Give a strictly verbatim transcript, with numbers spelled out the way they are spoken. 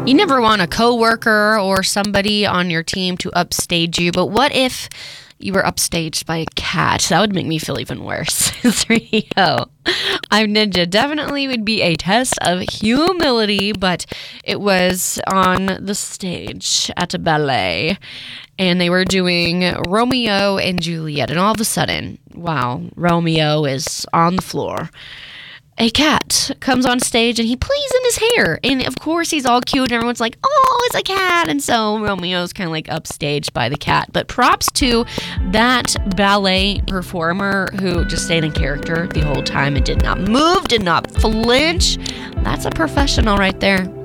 You never want a coworker or somebody on your team to upstage you, but what if you were upstaged by a cat? That would make me feel even worse. three D O. I'm Ninja. Definitely would be a test of humility, but it was on the stage at a ballet, and they were doing Romeo and Juliet, and all of a sudden, wow, Romeo is on the floor. A cat comes on stage and he plays in his hair. And of course he's all cute and everyone's like, oh, it's a cat. And so Romeo's kind of like upstaged by the cat. But props to that ballet performer who just stayed in character the whole time and did not move, did not flinch. That's a professional right there.